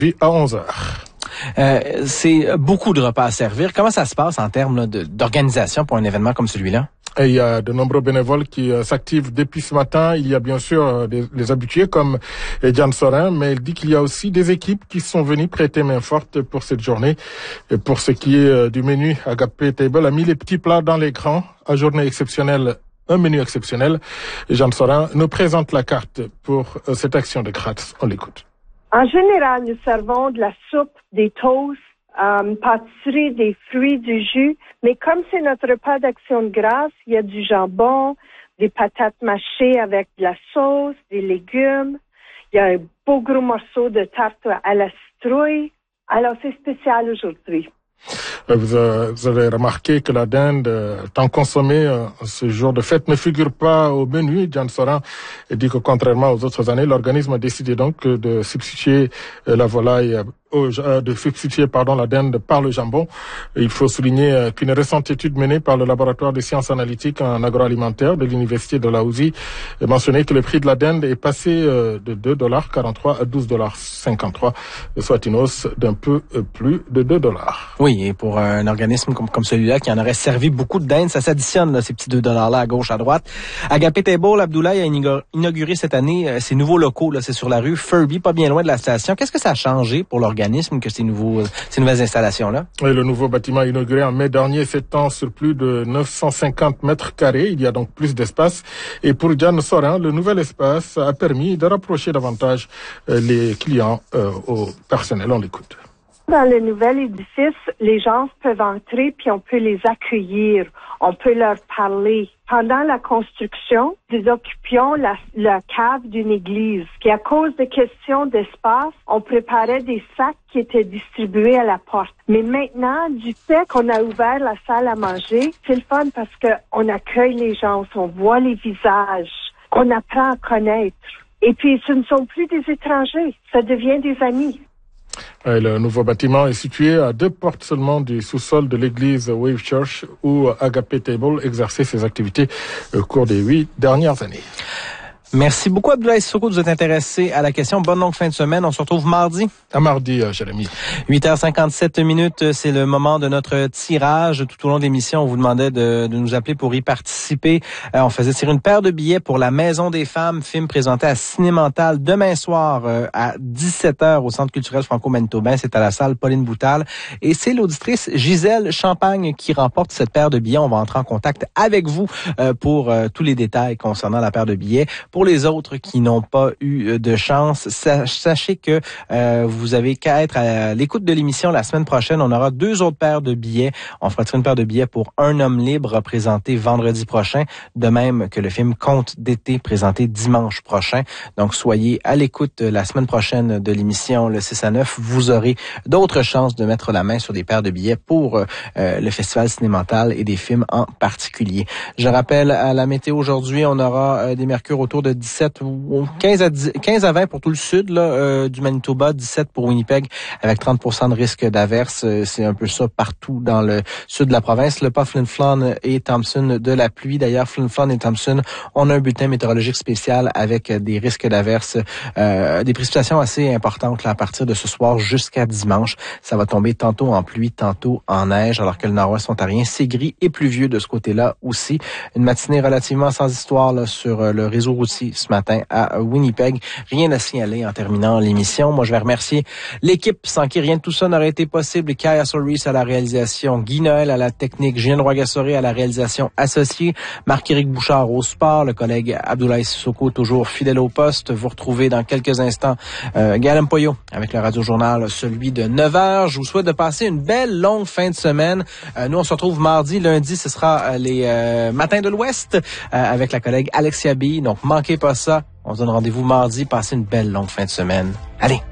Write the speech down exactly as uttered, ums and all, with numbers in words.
Puis à onze heures. Euh, c'est beaucoup de repas à servir. Comment ça se passe en termes là, de, d'organisation pour un événement comme celui-là? Et il y a de nombreux bénévoles qui euh, s'activent depuis ce matin. Il y a bien sûr euh, des, les habitués comme euh, Diane Sorin, mais il dit qu'il y a aussi des équipes qui sont venues prêter main forte pour cette journée. Et pour ce qui est euh, du menu, Agapé Table a mis les petits plats dans les grands. À journée exceptionnelle, un menu exceptionnel. Et Diane Sorin nous présente la carte pour euh, cette action de grâce. On l'écoute. En général, nous servons de la soupe, des toasts, euh, pâtisserie, des fruits, du jus. Mais comme c'est notre repas d'action de grâce, il y a du jambon, des patates mâchées avec de la sauce, des légumes. Il y a un beau gros morceau de tarte à la citrouille. Alors, c'est spécial aujourd'hui. Vous, euh, vous avez remarqué que la dinde, euh, tant consommée euh, ce jour de fête, ne figure pas au menu. Diane Sorin dit que contrairement aux autres années, l'organisme a décidé donc de substituer euh, la volaille euh, de substituer pardon la dinde par le jambon. Il faut souligner qu'une récente étude menée par le laboratoire de sciences analytiques en agroalimentaire de l'université de Laouzi mentionnait que le prix de la dinde est passé de deux dollars quarante-trois à douze dollars cinquante-trois, soit une hausse d'un peu plus de deux dollars. Oui, et pour un organisme comme, comme celui-là qui en aurait servi beaucoup de dinde, ça s'additionne là, ces petits deux dollars là à gauche, à droite. Agapé Table, Abdoulaye a inauguré cette année euh, ses nouveaux locaux, là, c'est sur la rue Furby, pas bien loin de la station. Qu'est-ce que ça a changé pour l'organisme que ces, nouveaux, ces nouvelles installations-là? Et le nouveau bâtiment inauguré en mai dernier s'étend sur plus de neuf cent cinquante mètres carrés. Il y a donc plus d'espace. Et pour Diane Sorin, le nouvel espace a permis de rapprocher davantage les clients euh, au personnel. On l'écoute. Dans le nouvel édifice, les gens peuvent entrer puis on peut les accueillir. On peut leur parler. Pendant la construction, nous occupions la, la cave d'une église. Puis à cause de questions d'espace, on préparait des sacs qui étaient distribués à la porte. Mais maintenant, du fait qu'on a ouvert la salle à manger, c'est le fun parce que on accueille les gens, on voit les visages, on apprend à connaître. Et puis, ce ne sont plus des étrangers, ça devient des amis. Et le nouveau bâtiment est situé à deux portes seulement du sous-sol de l'église Wave Church où Agapé Table exerçait ses activités au cours des huit dernières années. Merci beaucoup, Abdoulaye Sissoko, de vous être intéressé à la question. Bonne longue fin de semaine. On se retrouve mardi. À mardi, euh, Jérémy. huit heures cinquante-sept minutes, c'est le moment de notre tirage. Tout au long de l'émission, on vous demandait de, de nous appeler pour y participer. Euh, on faisait tirer une paire de billets pour La Maison des Femmes, film présenté à Cinémental demain soir euh, à dix-sept heures au Centre culturel franco-manitobain. C'est à la salle Pauline Boutal. Et c'est l'auditrice Gisèle Champagne qui remporte cette paire de billets. On va entrer en contact avec vous euh, pour euh, tous les détails concernant la paire de billets. Pour les autres qui n'ont pas eu de chance, sachez que euh, vous avez qu'à être à l'écoute de l'émission la semaine prochaine. On aura deux autres paires de billets. On fera tirer une paire de billets pour Un homme libre présenté vendredi prochain, de même que le film Conte d'été présenté dimanche prochain. Donc soyez à l'écoute la semaine prochaine de l'émission le six à neuf. Vous aurez d'autres chances de mettre la main sur des paires de billets pour euh, le Festival Cinémental et des films en particulier. Je rappelle à la météo aujourd'hui, on aura euh, des mercures autour de dix-sept ou quinze à dix, quinze à vingt pour tout le sud là, euh, du Manitoba, dix-sept pour Winnipeg avec trente pour cent de risque d'averse. C'est un peu ça partout dans le sud de la province. Le pas Flin Flon et Thompson de la pluie. D'ailleurs, Flin Flon et Thompson, on a un bulletin météorologique spécial avec des risques d'averse, euh, des précipitations assez importantes là, à partir de ce soir jusqu'à dimanche. Ça va tomber tantôt en pluie, tantôt en neige, alors que le nord-ouest ontarien, c'est gris et pluvieux de ce côté-là aussi. Une matinée relativement sans histoire là, sur le réseau routier ce matin à Winnipeg. Rien à signaler en terminant l'émission. Moi, je vais remercier l'équipe sans qui rien de tout ça n'aurait été possible. Kaya Solis à la réalisation, Guy Noël à la technique, Julien Roy-Gassoré à la réalisation associée, Marc-Éric Bouchard au sport, le collègue Abdoulaye Sissoko toujours fidèle au poste. Vous retrouvez dans quelques instants euh, Guillaume Poyot avec le Radio-Journal, celui de neuf heures. Je vous souhaite de passer une belle longue fin de semaine. Euh, nous, on se retrouve mardi. Lundi, ce sera les euh, Matins de l'Ouest euh, avec la collègue Alexia B. Donc, manquez pas ça. On se donne rendez-vous mardi. Passez une belle longue fin de semaine. Allez!